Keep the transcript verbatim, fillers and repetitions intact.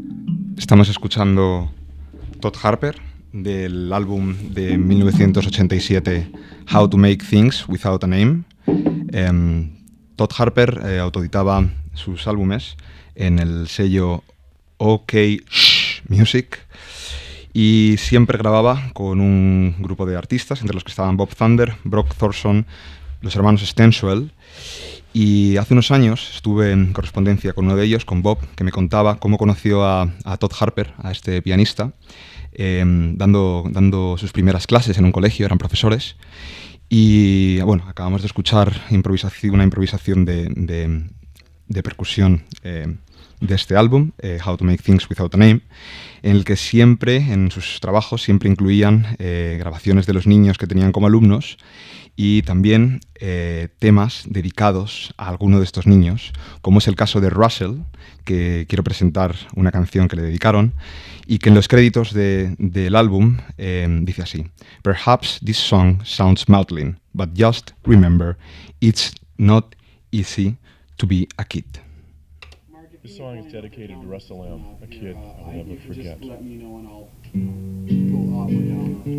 Estamos escuchando Todd Harper del álbum de mil novecientos ochenta y siete How to Make Things Without a Name. Eh, Todd Harper eh, autoeditaba sus álbumes en el sello OK Shh Music y siempre grababa con un grupo de artistas, entre los que estaban Bob Thunder, Brock Thorson, los hermanos Stensuel. Y hace unos años estuve en correspondencia con uno de ellos, con Bob, que me contaba cómo conoció a, a Todd Harper, a este pianista, eh, dando, dando sus primeras clases en un colegio, eran profesores. Y bueno, acabamos de escuchar improvisación, una improvisación de, de, de percusión eh, de este álbum, eh, How to Make Things Without a Name, en el que siempre, en sus trabajos, siempre incluían eh, grabaciones de los niños que tenían como alumnos y también eh, temas dedicados a alguno de estos niños, como es el caso de Russell, que quiero presentar una canción que le dedicaron, y que en los créditos de, del álbum eh, dice así: Perhaps this song sounds maudlin, but just remember, it's not easy to be a kid. This song is dedicated to Russell M., a kid I'll never forget.